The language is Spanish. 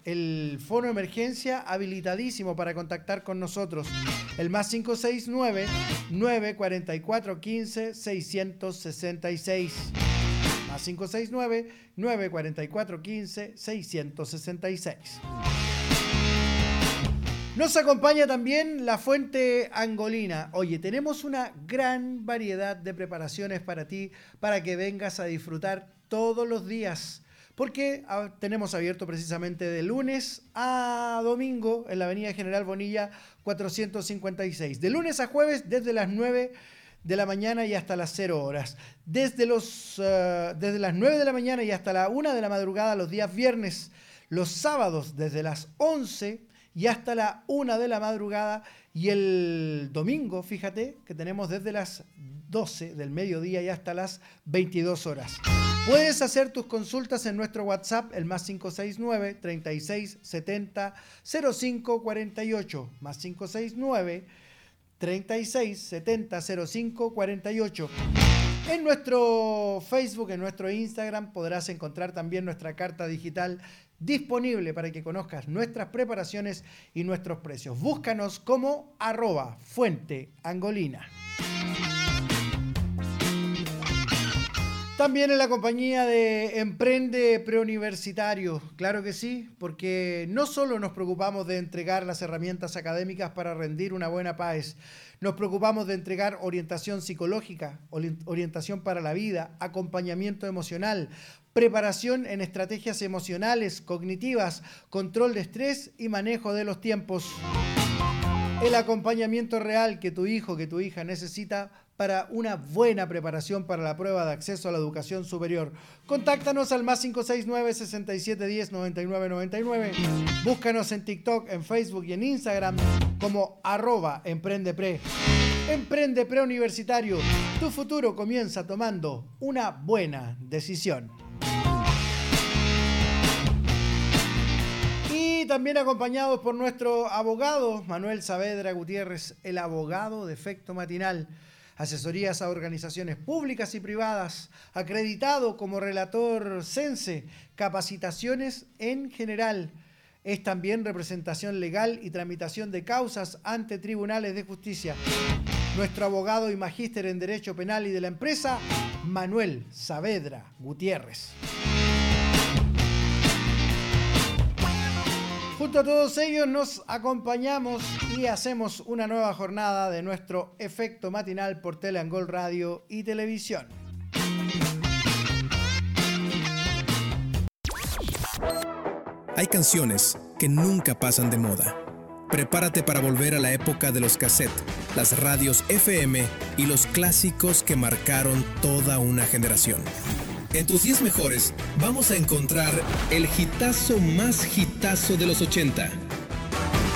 el fono de emergencia habilitadísimo para contactar con nosotros. El más 569-944-15-666. Más 569-944-15-666. Nos acompaña también la Fuente Angolina. Oye, tenemos una gran variedad de preparaciones para ti, para que vengas a disfrutar todos los días. Porque tenemos abierto precisamente de lunes a domingo en la avenida General Bonilla 456. De lunes a jueves desde las 9 de la mañana y hasta las 0 horas. Desde las 9 de la mañana y hasta la 1 de la madrugada los días viernes. Los sábados desde las 11 y hasta la 1 de la madrugada. Y el domingo, fíjate, que tenemos desde las 12 del mediodía y hasta las 22 horas. Puedes hacer tus consultas en nuestro WhatsApp, el más 569 36 70 05 48, más 569 36 70 05 48. En nuestro Facebook, en nuestro Instagram, podrás encontrar también nuestra carta digital disponible para que conozcas nuestras preparaciones y nuestros precios. Búscanos como @fuenteangolina. También en la compañía de Emprende Preuniversitario, claro que sí, porque no solo nos preocupamos de entregar las herramientas académicas para rendir una buena PAES, nos preocupamos de entregar orientación psicológica, orientación para la vida, acompañamiento emocional, preparación en estrategias emocionales, cognitivas, control de estrés y manejo de los tiempos. El acompañamiento real que tu hijo, que tu hija necesita para una buena preparación para la prueba de acceso a la educación superior. Contáctanos al más 569 6710 9999. Búscanos en TikTok, en Facebook y en Instagram como @emprendepre. Emprende Preuniversitario. Tu futuro comienza tomando una buena decisión. Y también acompañados por nuestro abogado Manuel Saavedra Gutiérrez, el abogado de Efecto Matinal. Asesorías a organizaciones públicas y privadas, acreditado como relator CENSE, capacitaciones en general. Es también representación legal y tramitación de causas ante tribunales de justicia. Nuestro abogado y magíster en Derecho Penal y de la Empresa, Manuel Saavedra Gutiérrez. Junto a todos ellos nos acompañamos y hacemos una nueva jornada de nuestro Efecto Matinal por Teleangol Radio y Televisión. Hay canciones que nunca pasan de moda. Prepárate para volver a la época de los cassettes, las radios FM y los clásicos que marcaron toda una generación. En tus 10 mejores vamos a encontrar el hitazo más hitazo de los 80.